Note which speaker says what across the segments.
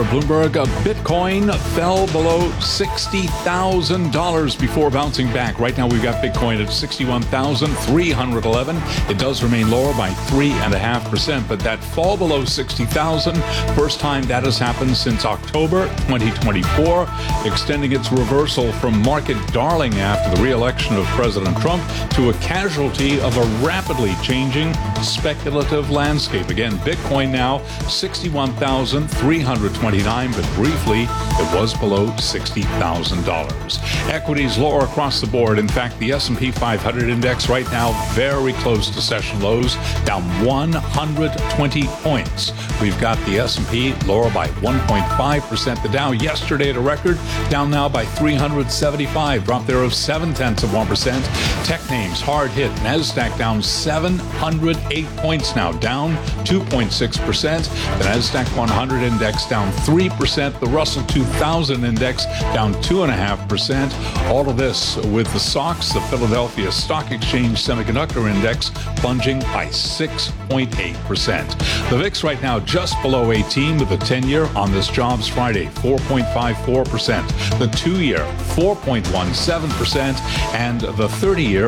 Speaker 1: of Bloomberg. Bitcoin fell below $60,000 before bouncing back. Right now, we've got Bitcoin at 61,311. It does remain lower by 3.5%, but that fall below 60,000, first time that has happened since October 2024, extending its reversal from market darling after the re-election of President Trump to a casualty of a rapidly changing speculative landscape. Again, Bitcoin now 61,329, but briefly it was below $60,000. Equities lower across the board. In fact, the S&P 500 index right now very close to session lows, down 120 points. We've got the S&P lower by 1.5%. The Dow yesterday at a record, down now by 375, drop there of 0.7%. Tech names hard hit. NASDAQ down 708 points now, down 2.6%. The NASDAQ 100 index down 3%. The Russell 2000 index down 2.5%. All of this with the SOX, the Philadelphia Stock Exchange Semiconductor Index, plunging by 6.8%. The VIX right now just below 18 with the 10-year on this Jobs Friday, 4.54%. The 2-year, 4.17%. And the 30-year,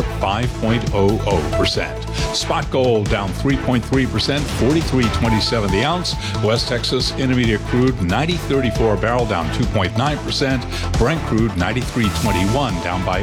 Speaker 1: 5.00%. Spot gold down 3.3%, 43.27 the ounce. West Texas Intermediate crude 90.34 a barrel, down 2.9%. Brent crude 93.21, down by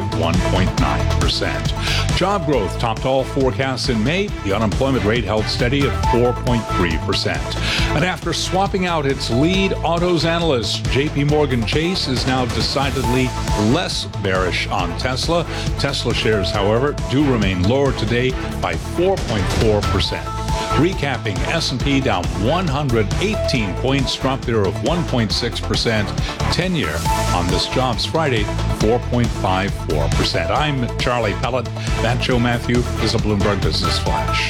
Speaker 1: 1.9%. Job growth topped all forecasts in May. The unemployment rate held steady at 4.3%. And after swapping out its lead autos analyst, J.P. Morgan Chase is now decidedly less bearish on Tesla. Tesla shares, however, do remain lower today by 4.4%. Recapping, S&P down 118 points, drop there of 1.6%. 10-year on this Jobs Friday, 4.54%. I'm Charlie Pellet. That Joe Matthew is a Bloomberg Business Flash.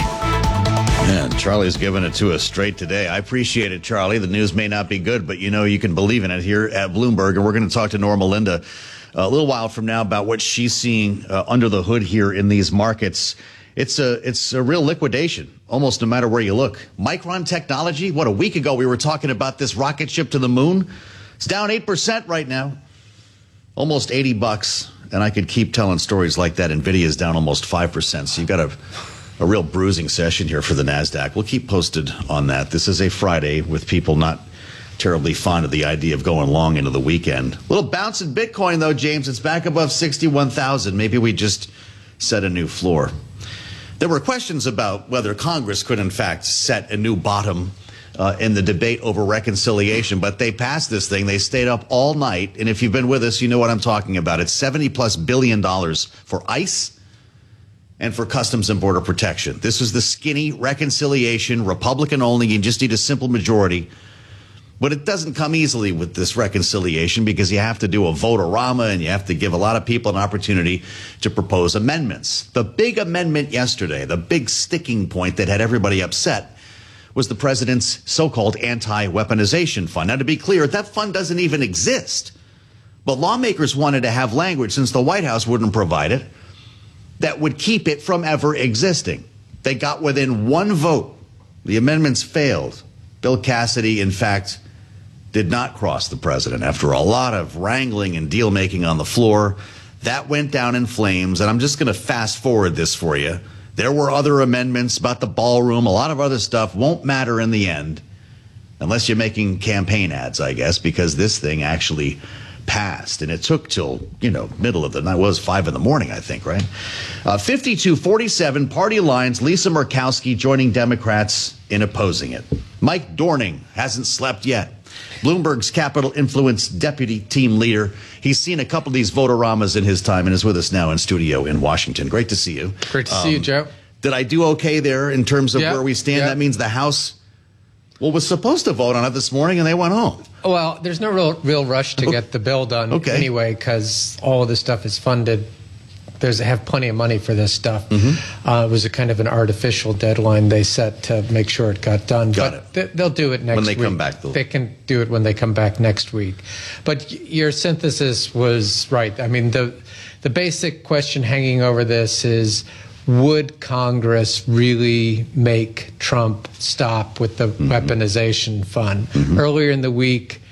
Speaker 2: And Charlie's giving it to us straight today. I appreciate it, Charlie. The news may not be good, but you know you can believe in it here at Bloomberg. And we're going to talk to Norma Linda a little while from now about what she's seeing under the hood here in these markets. It's a real liquidation, almost no matter where you look. Micron Technology, what, a week ago we were talking about this rocket ship to the moon? It's down 8% right now, almost $80. And I could keep telling stories like that. Nvidia's down almost 5%. So you've got a real bruising session here for the NASDAQ. We'll keep posted on that. This is a Friday with people not terribly fond of the idea of going long into the weekend. Little bounce in Bitcoin, though, James. It's back above 61,000. Maybe we just set a new floor. There were questions about whether Congress could, in fact, set a new bottom in the debate over reconciliation, but they passed this thing. They stayed up all night, and if you've been with us, you know what I'm talking about. It's $70+ billion for ICE and for Customs and Border Protection. This is the skinny reconciliation, Republican only. You just need a simple majority. But it doesn't come easily with this reconciliation because you have to do a vote-a-rama and you have to give a lot of people an opportunity to propose amendments. The big amendment yesterday, the big sticking point that had everybody upset, was the president's so-called anti-weaponization fund. Now, to be clear, that fund doesn't even exist. But lawmakers wanted to have language, since the White House wouldn't provide it, that would keep it from ever existing. They got within one vote. The amendments failed. Bill Cassidy, in fact, did not cross the president after a lot of wrangling and deal-making on the floor. That went down in flames, and I'm just going to fast forward this for you. There were other amendments about the ballroom, a lot of other stuff. Won't matter in the end, unless you're making campaign ads, I guess, because this thing actually passed. And it took till, middle of the night. It was 5 in the morning, I think, right? 52-47, party lines. Lisa Murkowski joining Democrats in opposing it. Mike Dorning hasn't slept yet. Bloomberg's Capital Influence deputy team leader. He's seen a couple of these vote-a-ramas in his time and is with us now in studio in Washington. Great to see you.
Speaker 3: Great to see you, Joe.
Speaker 2: Did I do okay there in terms of where we stand? That means the House, was supposed to vote on it this morning, and they went home.
Speaker 3: Well, there's no real rush to get the bill done anyway, because all of this stuff is funded. They have plenty of money for this stuff. It was a kind of an artificial deadline they set to make sure it got done. They'll do it next week.
Speaker 2: When they come back.
Speaker 3: They can do it when they come back next week. But your synthesis was right. I mean, the basic question hanging over this is, would Congress really make Trump stop with the weaponization fund? Earlier in the week,